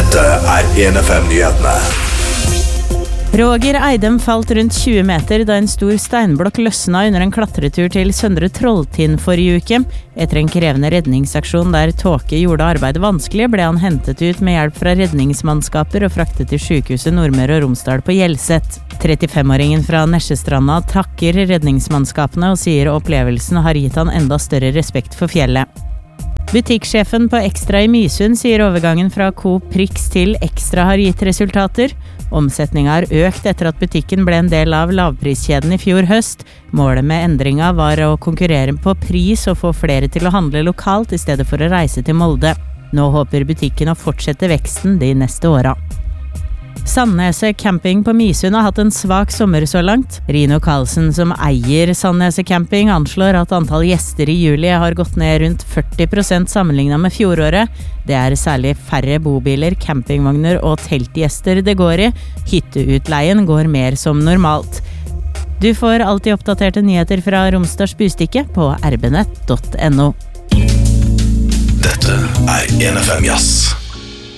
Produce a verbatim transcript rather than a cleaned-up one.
Dette er en F M-nyhetene. Roger Eidem falt rundt tjue meter da en stor steinblokk løsna under en klatretur til Søndre Trolltind forrige uke. Etter en krevende redningsaksjon der tåke gjorde arbeidet vanskelig, ble han hentet ut med hjelp fra redningsmannskaper og fraktet til sykehuset Nordmøre og Romsdal på Hjelset. trettifem-åringen fra Nesjestranda takker redningsmannskapene og sier opplevelsen har gitt han enda større respekt for fjellet. Butikksjefen på Extra i Misund sier overgangen fra Coop Prix til Extra har gitt resultater. Omsetningen har økt etter at butikken ble en del av lavpriskjeden i fjor høst. Målet med endringen var å konkurrere på pris og få flere til å handle lokalt i stedet for å reise til Molde. Nå håper butikken å fortsette veksten de neste åra. Sandneset camping på Misund har hatt en svak sommer så langt. Rino Karlsen, som eier Sandneset camping, anslår at antall gjester i juli har gått ned rundt førti prosent sammenlignet med fjoråret. Det er særlig færre bobiler, campingvogner og teltgjester det går i. Hytteutleien går mer som normalt. Du får alltid oppdaterte nyheter fra Romsdals Bustikke på r b nett punktum n o. Dette er en F M Jazz.